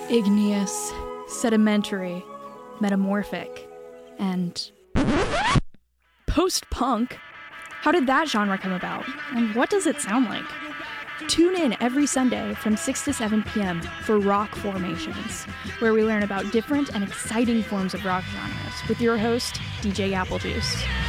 igneous, sedimentary, metamorphic, and post-punk. How did that genre come about? And what does it sound like? Tune in every Sunday from 6 to 7 p.m. for Rock Formations, where we learn about different and exciting forms of rock genres with your host, DJ Applejuice.